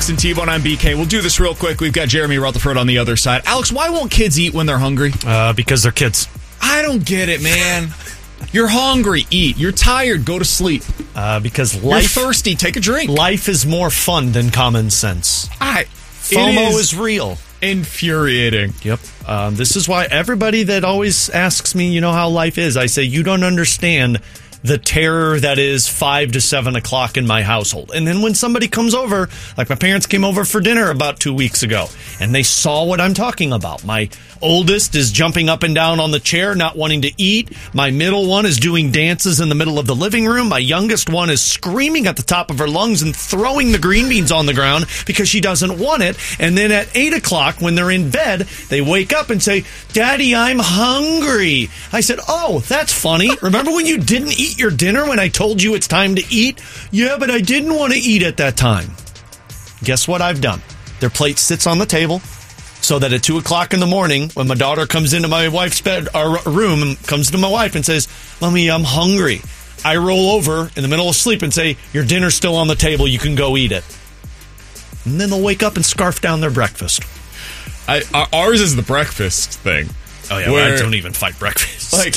Alex and T-Bone on BK. We'll do this real quick. We've got Jeremy Rutherford on the other side. Alex, why won't kids eat when they're hungry? Because they're kids. I don't get it, man. You're hungry, eat. You're tired, go to sleep. Because You're thirsty, take a drink. Life is more fun than common sense. FOMO is real. Infuriating. Yep. This is why everybody that always asks me, how life is, I say, you don't understand the terror that is 5 to 7 o'clock in my household. And then when somebody comes over, like my parents came over for dinner about 2 weeks ago, and they saw what I'm talking about. My oldest is jumping up and down on the chair, not wanting to eat. My middle one is doing dances in the middle of the living room. My youngest one is screaming at the top of her lungs and throwing the green beans on the ground because she doesn't want it. And then at 8 o'clock, when they're in bed, they wake up and say, Daddy, I'm hungry. I said, oh, that's funny. Remember when you didn't eat your dinner when I told you it's time to eat? Yeah, but I didn't want to eat at that time. Guess what I've done? Their plate sits on the table so that at 2 o'clock in the morning, when my daughter comes into my wife's room and comes to my wife and says, Mommy, I'm hungry, I roll over in the middle of sleep and say, your dinner's still on the table, you can go eat it. And then they'll wake up and scarf down their breakfast. Ours is the breakfast thing. Oh, yeah, well, I don't even fight breakfast. Like,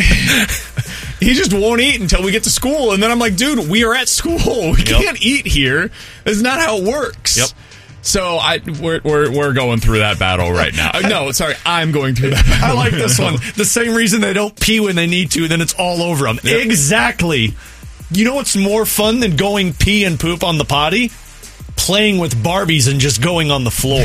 he just won't eat until we get to school. And then I'm like, dude, we are at school. We can't eat here. That's not how it works. Yep. So we're going through that battle right now. No, sorry, I'm going through that battle. I like this one. The same reason they don't pee when they need to, then it's all over them. Yep. Exactly. You know what's more fun than going pee and poop on the potty? Playing with Barbies and just going on the floor.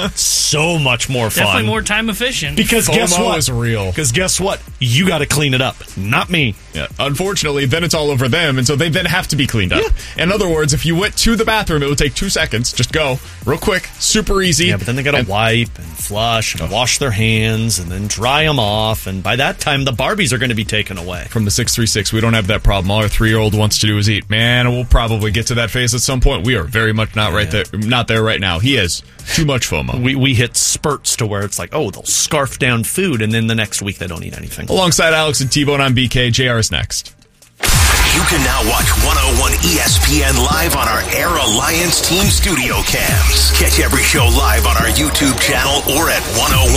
So much more fun. Definitely more time efficient. Because guess FOMO what? Is real. Because guess what? You got to clean it up, not me. Yeah. Unfortunately, then it's all over them, and so they then have to be cleaned up. Yeah. In other words, if you went to the bathroom, it would take 2 seconds. Just go. Real quick. Super easy. Yeah, but then they got to wipe and flush and wash their hands and then dry them off, and by that time, the Barbies are going to be taken away. From the 636, we don't have that problem. All our 3-year-old wants to do is eat. Man, we'll probably get to that phase at some point. We are very much not there right now. He has too much FOMO. We hit spurts to where it's like, oh, they'll scarf down food, and then the next week they don't eat anything. Alongside Alex and T-Bone on BK, JR is next. You can now watch 101 ESPN live on our Air Alliance Team Studio Cams. Catch every show live on our YouTube channel or at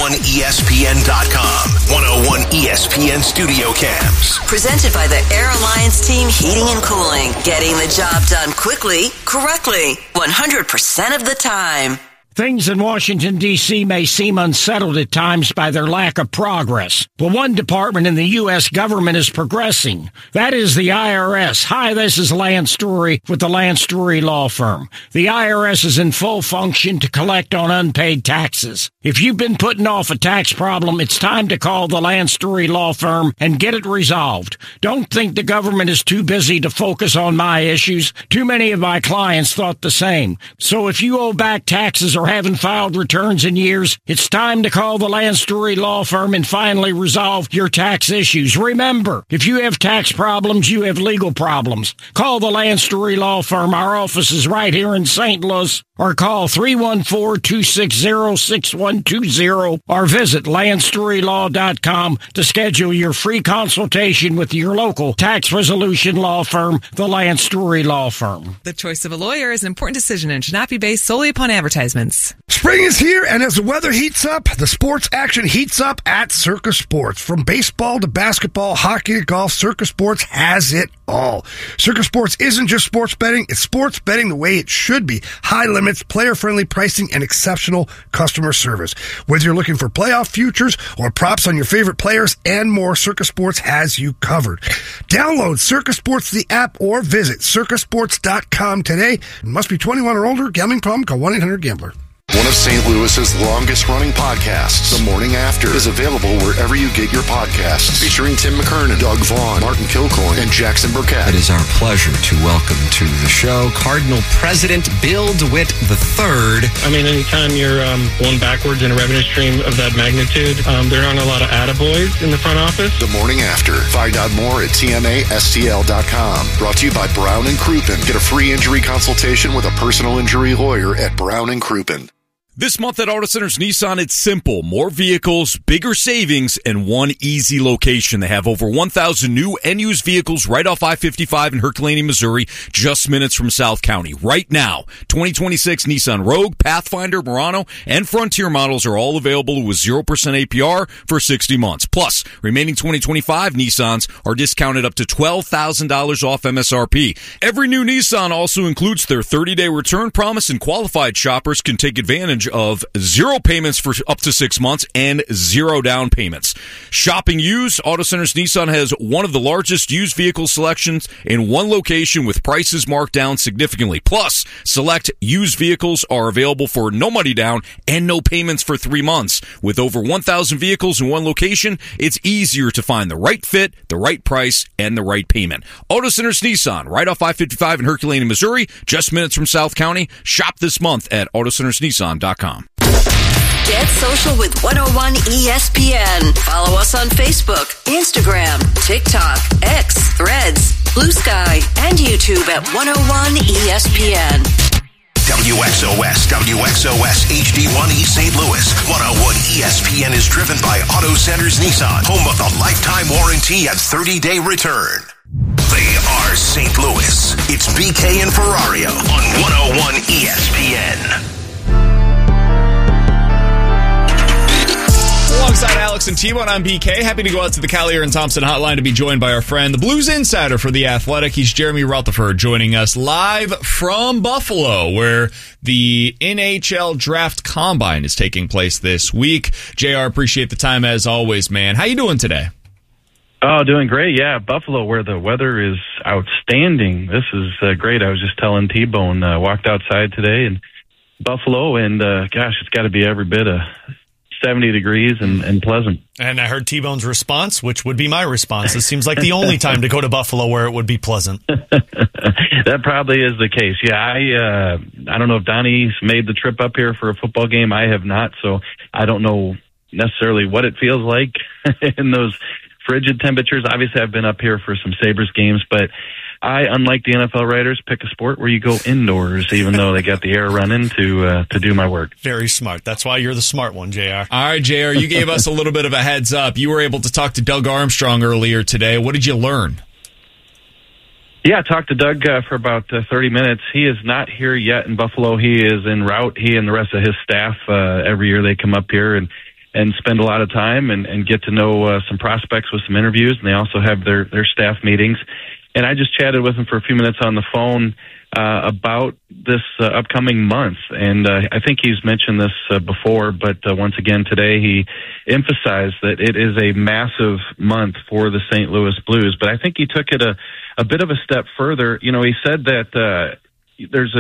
101ESPN.com. 101 ESPN Studio Cams. Presented by the Air Alliance Team Heating and Cooling. Getting the job done quickly, correctly, 100% of the time. Things in Washington, D.C. may seem unsettled at times by their lack of progress. But one department in the U.S. government is progressing. That is the IRS. Hi, this is Lance Story with the Lance Story Law Firm. The IRS is in full function to collect on unpaid taxes. If you've been putting off a tax problem, it's time to call the Lance Story Law Firm and get it resolved. Don't think the government is too busy to focus on my issues. Too many of my clients thought the same. So if you owe back taxes or haven't filed returns in years, it's time to call the Lance Story Law Firm and finally resolve your tax issues. Remember, if you have tax problems, you have legal problems. Call the Lance Story Law Firm. Our office is right here in St. Louis. Or call 314-260-6120 or visit LanceStoryLaw.com to schedule your free consultation with your local tax resolution law firm, the Lance Story Law Firm. The choice of a lawyer is an important decision and should not be based solely upon advertisements. Spring is here, and as the weather heats up, the sports action heats up at Circus Sports. From baseball to basketball, hockey to golf, Circus Sports has it all. Circus Sports isn't just sports betting, it's sports betting the way it should be. High limits, player-friendly pricing, and exceptional customer service. Whether you're looking for playoff futures or props on your favorite players and more, Circus Sports has you covered. Download Circus Sports, the app, or visit circusports.com today. It must be 21 or older. Gambling problem? Call 1-800-GAMBLER. One of St. Louis's longest-running podcasts, The Morning After, is available wherever you get your podcasts. Featuring Tim McKernan, Doug Vaughn, Martin Kilcoyne, and Jackson Burkett. It is our pleasure to welcome to the show Cardinal President Bill DeWitt III. I mean, anytime you're going backwards in a revenue stream of that magnitude, there aren't a lot of attaboys in the front office. The Morning After. Find out more at TMASTL.com. Brought to you by Brown & Crouppen. Get a free injury consultation with a personal injury lawyer at Brown & Crouppen. This month at Auto Centers Nissan, it's simple. More vehicles, bigger savings, and one easy location. They have over 1,000 new and used vehicles right off I-55 in Herculaneum, Missouri, just minutes from South County. Right now, 2026 Nissan Rogue, Pathfinder, Murano, and Frontier models are all available with 0% APR for 60 months. Plus, remaining 2025 Nissans are discounted up to $12,000 off MSRP. Every new Nissan also includes their 30-day return promise, and qualified shoppers can take advantage of 0 payments for up to 6 months and 0 down payments. Shopping used, Auto Centers Nissan has one of the largest used vehicle selections in one location with prices marked down significantly. Plus, select used vehicles are available for no money down and no payments for 3 months. With over 1,000 vehicles in one location, it's easier to find the right fit, the right price, and the right payment. Auto Centers Nissan, right off I-55 in Herculaneum, Missouri, just minutes from South County. Shop this month at AutoCentersNissan.com. Get social with 101 ESPN. Follow us on Facebook, Instagram, TikTok, X, Threads, Blue Sky, and YouTube at 101 ESPN. WXOS, WXOS HD1 East St. Louis. 101 ESPN is driven by Auto Centers Nissan, home of the lifetime warranty and 30-day return. They are St. Louis. It's BK and Ferrario on 101 ESPN. Alongside Alex and T-Bone, I'm BK. Happy to go out to the Collier and Thompson hotline to be joined by our friend, the Blues insider for The Athletic. He's Jeremy Rutherford, joining us live from Buffalo, where the NHL Draft Combine is taking place this week. JR, appreciate the time as always, man. How you doing today? Oh, doing great. Yeah, Buffalo, where the weather is outstanding. This is great. I was just telling T-Bone, walked outside today in Buffalo, and gosh, it's got to be every bit of 70 degrees and pleasant. And I heard T-Bone's response, which would be my response. This seems like the only time to go to Buffalo where it would be pleasant. That probably is the case. Yeah, I don't know if Donnie's made the trip up here for a football game. I have not, so I don't know necessarily what it feels like in those frigid temperatures. Obviously, I've been up here for some Sabres games, but I, unlike the NFL writers, pick a sport where you go indoors, even though they got the air running to do my work. Very smart. That's why you're the smart one, JR. All right, JR, you gave us a little bit of a heads up. You were able to talk to Doug Armstrong earlier today. What did you learn? Yeah, I talked to Doug for about 30 minutes. He is not here yet in Buffalo. He is en route. He and the rest of his staff, every year they come up here and spend a lot of time and get to know some prospects with some interviews. And they also have their staff meetings. And I just chatted with him for a few minutes on the phone about this upcoming month. And I think he's mentioned this before, but once again today he emphasized that it is a massive month for the St. Louis Blues. But I think he took it a bit of a step further. You know, he said that there's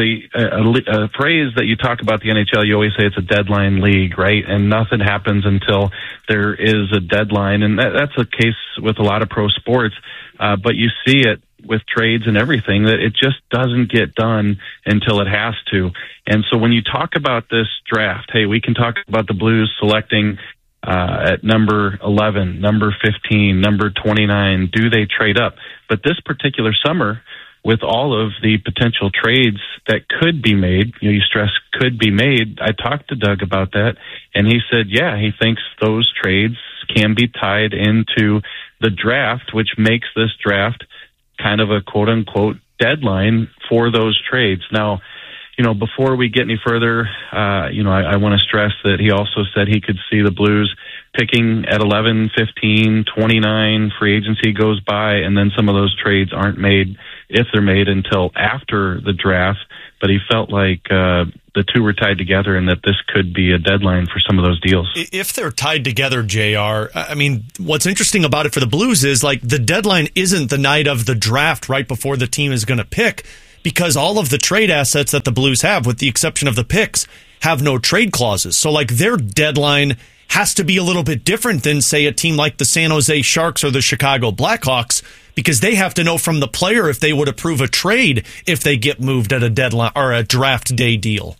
a phrase that you talk about the NHL. You always say it's a deadline league, right? And nothing happens until there is a deadline. And that's the case with a lot of pro sports. But you see it with trades and everything, that it just doesn't get done until it has to. And so when you talk about this draft, hey, we can talk about the Blues selecting at number 11, number 15, number 29. Do they trade up? But this particular summer, with all of the potential trades that could be made, you stress could be made, I talked to Doug about that, and he said, yeah, he thinks those trades can be tied into the draft, which makes this draft kind of a quote-unquote deadline for those trades. Now, before we get any further, I want to stress that he also said he could see the Blues picking at 11, 15, 29, free agency goes by, and then some of those trades aren't made, if they're made, until after the draft. But he felt like the two were tied together and that this could be a deadline for some of those deals. If they're tied together, JR, I mean, what's interesting about it for the Blues is, like, the deadline isn't the night of the draft right before the team is going to pick, because all of the trade assets that the Blues have, with the exception of the picks, have no trade clauses. So, like, their deadline has to be a little bit different than, say, a team like the San Jose Sharks or the Chicago Blackhawks, because they have to know from the player if they would approve a trade if they get moved at a deadline or a draft day deal.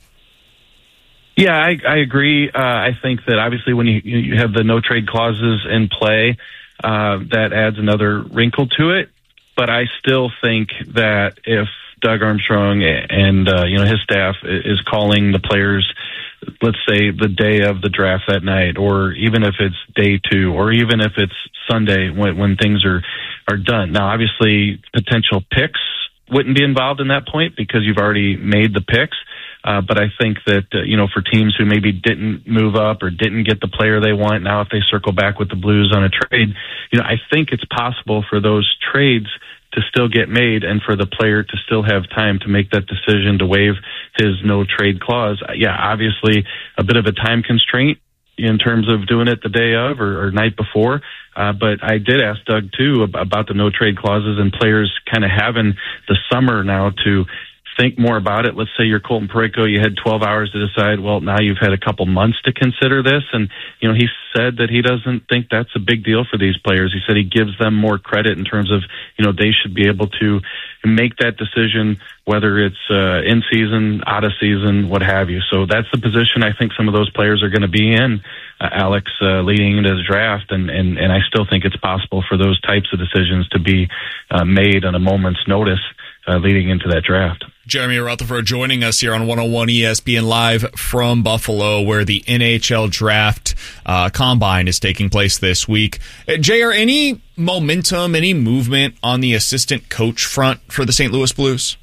Yeah, I agree. I think that obviously when you have the no trade clauses in play, that adds another wrinkle to it. But I still think that if Doug Armstrong and his staff is calling the players let's say the day of the draft that night, or even if it's day 2, or even if it's Sunday when things are done. Now, obviously, potential picks wouldn't be involved in that point because you've already made the picks. But I think that, for teams who maybe didn't move up or didn't get the player they want, now if they circle back with the Blues on a trade, I think it's possible for those trades to still get made and for the player to still have time to make that decision to waive his no trade clause. Yeah, obviously a bit of a time constraint in terms of doing it the day of or night before. But I did ask Doug, too, about the no trade clauses and players kind of having the summer now to think more about it. Let's say you're Colton Parayko, you had 12 hours to decide. Well, now you've had a couple months to consider this. And, he said that he doesn't think that's a big deal for these players. He said he gives them more credit in terms of, they should be able to make that decision, whether it's in season, out of season, what have you. So that's the position I think some of those players are going to be in, Alex, leading into the draft. And I still think it's possible for those types of decisions to be made on a moment's notice leading into that draft. Jeremy Rutherford joining us here on 101 ESPN Live from Buffalo, where the NHL Draft Combine is taking place this week. JR, any momentum, any movement on the assistant coach front for the St. Louis Blues?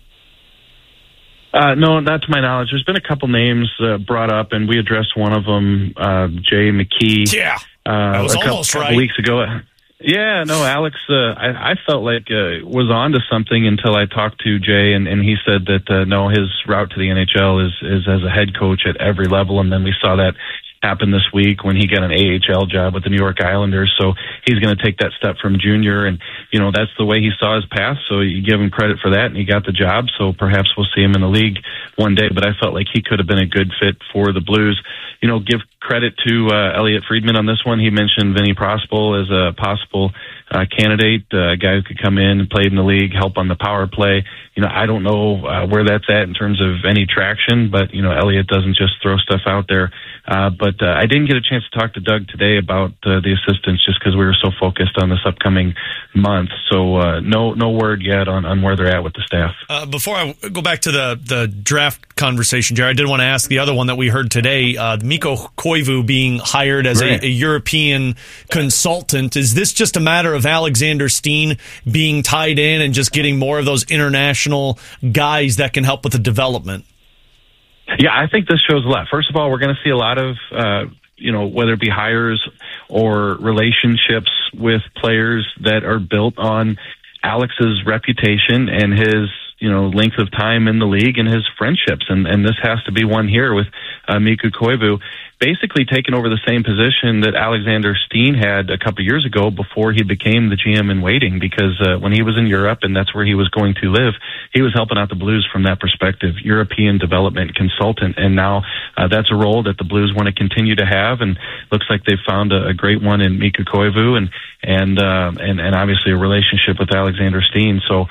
No, not to my knowledge. There's been a couple names brought up, and we addressed one of them, Jay McKee. Yeah, that was almost right. A couple weeks ago. Yeah, no, Alex, I felt like was on to something until I talked to Jay, and he said that, no, his route to the NHL is as a head coach at every level, and then we saw that happen this week when he got an AHL job with the New York Islanders. So he's going to take that step from junior, and, that's the way he saw his path, so you give him credit for that, and he got the job, so perhaps we'll see him in the league one day, but I felt like he could have been a good fit for the Blues. Give credit to Elliot Friedman on this one. He mentioned Vinny Prospal as a possible candidate, a guy who could come in and play in the league, help on the power play. I don't know where that's at in terms of any traction, but, Elliot doesn't just throw stuff out there. But I didn't get a chance to talk to Doug today about the assistants just because we were so focused on this upcoming month. So no word yet on where they're at with the staff. Before I go back to the draft conversation, Jerry, I did want to ask the other one that we heard today, Mikko Koivu being hired as a European consultant. Is this just a matter of Alexander Steen being tied in and just getting more of those international guys that can help with the development? Yeah, I think this shows a lot. First of all, we're going to see a lot of, whether it be hires or relationships with players that are built on Alex's reputation and his, length of time in the league and his friendships. And this has to be one here with Mikko Koivu, basically taking over the same position that Alexander Steen had a couple of years ago before he became the GM in waiting, because when he was in Europe and that's where he was going to live, he was helping out the Blues from that perspective, European development consultant. And now that's a role that the Blues want to continue to have, and looks like they've found a great one in Mikko Koivu and obviously a relationship with Alexander Steen. So,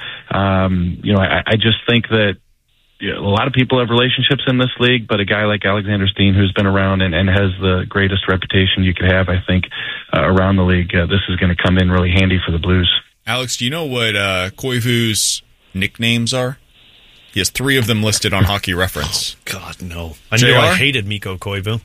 I just think that a lot of people have relationships in this league, but a guy like Alexander Steen, who's been around and has the greatest reputation you could have, I think, around the league, this is going to come in really handy for the Blues. Alex, do you know what Koivu's nicknames are? He has 3 of them listed on Hockey Reference. Oh, God, no. I knew I hated Mikko Koivu.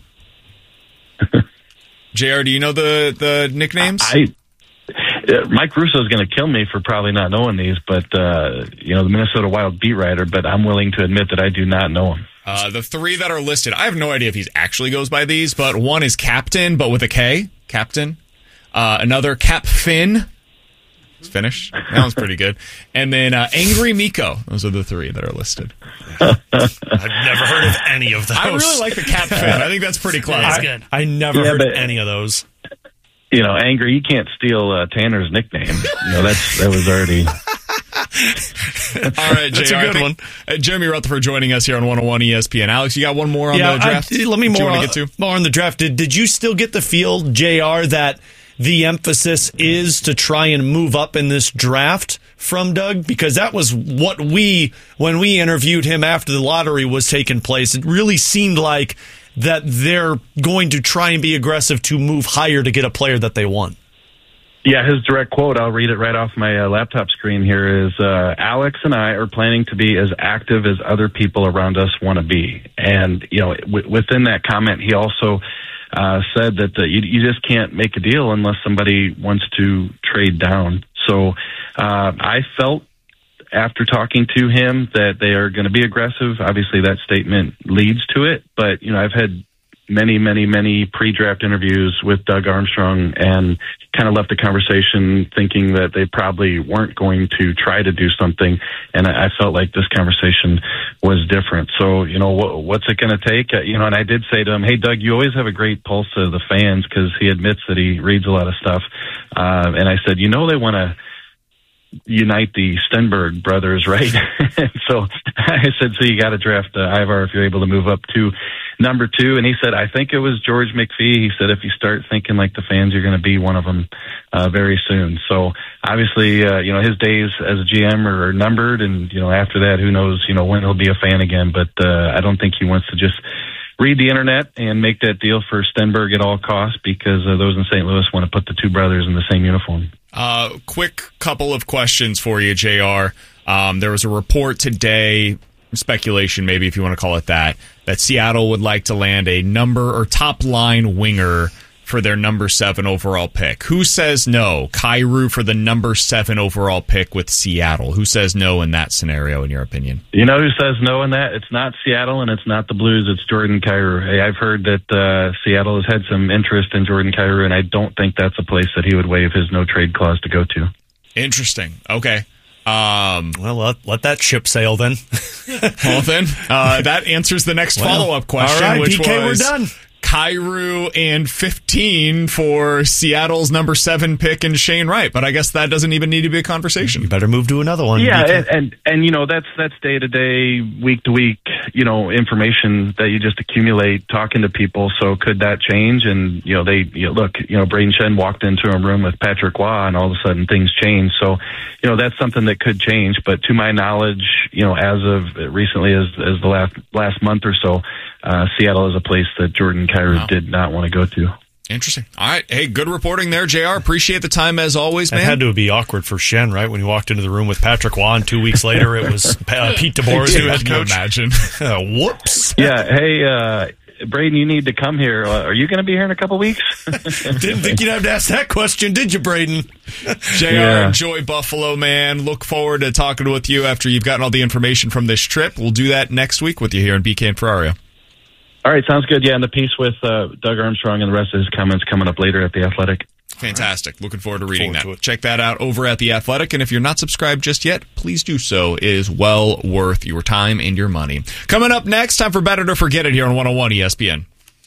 JR, do you know the nicknames? Mike Russo is going to kill me for probably not knowing these, but, the Minnesota Wild beat writer, but I'm willing to admit that I do not know him. The 3 that are listed, I have no idea if he actually goes by these, but one is Captain, but with a K. Captain. Another Cap Finn. It's Finnish. That one's pretty good. And then Angry Mikko. Those are the 3 that are listed. I've never heard of any of those. I really like the Cap Finn. I think that's pretty clever. That's good. I never heard of any of those. Angry, you can't steal Tanner's nickname. That was already... All right, JR, that's a good one. Jeremy Rutherford joining us here on 101 ESPN. Alex, you got one more on the draft? Let me more on the draft. Did you still get the feel, JR, that the emphasis is to try and move up in this draft from Doug? Because that was what when we interviewed him after the lottery was taking place, it really seemed like that they're going to try and be aggressive to move higher to get a player that they want. Yeah, his direct quote, I'll read it right off my laptop screen here, is Alex and I are planning to be as active as other people around us want to be. And, within that comment, he also said that you just can't make a deal unless somebody wants to trade down. So I felt after talking to him that they are going to be aggressive. Obviously, that statement leads to it. But, I've had many pre-draft interviews with Doug Armstrong and kind of left the conversation thinking that they probably weren't going to try to do something. And I felt like this conversation was different. So, what's it going to take? And I did say to him, hey, Doug, you always have a great pulse of the fans, because he admits that he reads a lot of stuff. And I said, they want to unite the Stenberg brothers, right? So I said, so you got to draft Ivar if you're able to move up to number 2. And he said, I think it was George McPhee. He said, if you start thinking like the fans, you're going to be one of them very soon. So obviously, his days as a GM are numbered. And, after that, who knows, when he'll be a fan again. But I don't think he wants to just read the internet and make that deal for Stenberg at all costs, because those in St. Louis want to put the two brothers in the same uniform. Quick couple of questions for you, JR. There was a report today, speculation maybe if you want to call it that Seattle would like to land a number or top line winger for their number 7 overall pick. Who says no? Kyrou for the number 7 overall pick with Seattle. Who says no in that scenario, in your opinion? You know who says no in that? It's not Seattle and it's not the Blues. It's Jordan Kyrou. Hey, I've heard that Seattle has had some interest in Jordan Kyrou, and I don't think that's a place that he would waive his no trade clause to go to. Interesting. Okay. Well, let that ship sail then. Well, then, that answers the next follow-up question, all right, which PK, was... we're done. Kyrou and 15 for Seattle's number 7 pick and Shane Wright, but I guess that doesn't even need to be a conversation. You better move to another one. Yeah, and that's day to day, week to week, information that you just accumulate talking to people. So could that change? And Braden Shen walked into a room with Patrick Waugh, and all of a sudden things change. So that's something that could change. But to my knowledge, as of recently as the last month or so, Seattle is a place that Jordan Kyrou did not want to go to. Interesting. All right. Hey, good reporting there, JR. Appreciate the time as always, man. It had to be awkward for Shen, right? When he walked into the room with Patrick Waugh, and 2 weeks later it was Pete DeBoer's new head coach. Imagine. Whoops. Yeah. Hey, Braden, you need to come here. Are you going to be here in a couple weeks? Didn't think you'd have to ask that question, did you, Braden? JR, enjoy Buffalo, man. Look forward to talking with you after you've gotten all the information from this trip. We'll do that next week with you here in BK and Ferrario. All right, sounds good. Yeah, and the piece with Doug Armstrong and the rest of his comments coming up later at The Athletic. Fantastic. Looking forward to reading that. Check that out over at The Athletic. And if you're not subscribed just yet, please do so. It is well worth your time and your money. Coming up next, time for Better to Forget It here on 101 ESPN.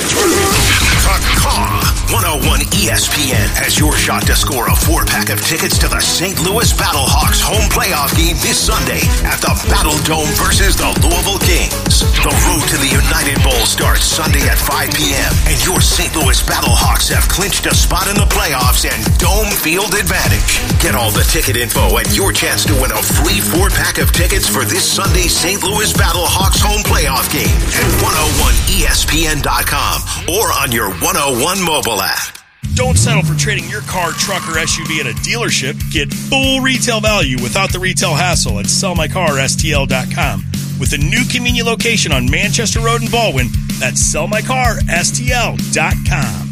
101 ESPN has your shot to score a 4-pack of tickets to the St. Louis Battlehawks home playoff game this Sunday at the Battle Dome versus the Louisville Kings. The road to the United Bowl starts Sunday at 5 p.m. and your St. Louis Battlehawks have clinched a spot in the playoffs and dome field advantage. Get all the ticket info and your chance to win a free 4-pack of tickets for this Sunday's St. Louis Battlehawks home playoff game at 101ESPN.com or on your 101 mobile app. Don't settle for trading your car, truck, or SUV at a dealership. Get full retail value without the retail hassle at sellmycarstl.com. With a new convenient location on Manchester Road in Baldwin, that's sellmycarstl.com.